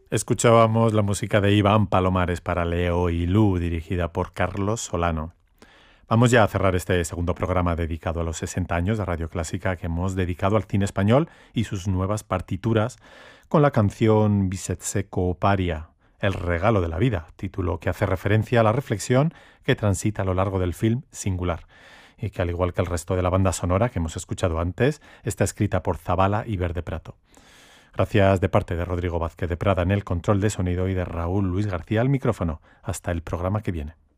Escuchábamos la música de Iván Palomares para Leo y Lu, dirigida por Carlos Solano. Vamos ya a cerrar este segundo programa dedicado a los 60 años de Radio Clásica que hemos dedicado al cine español y sus nuevas partituras con la canción Bisetseco Paria, El regalo de la vida, título que hace referencia a la reflexión que transita a lo largo del film Singular y que, al igual que el resto de la banda sonora que hemos escuchado antes, está escrita por Zabala y Verde Prato. Gracias de parte de Rodrigo Vázquez de Prada en el control de sonido y de Raúl Luis García al micrófono. Hasta el programa que viene.